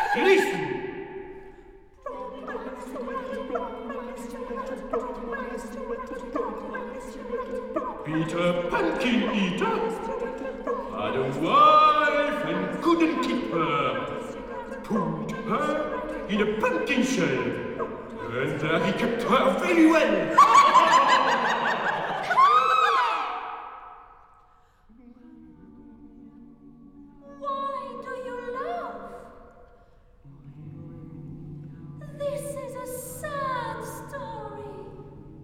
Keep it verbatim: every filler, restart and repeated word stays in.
Listen. Peter Pumpkin Eater had a wife and couldn't keep her. Put her in a pumpkin shell, and there he kept her very well.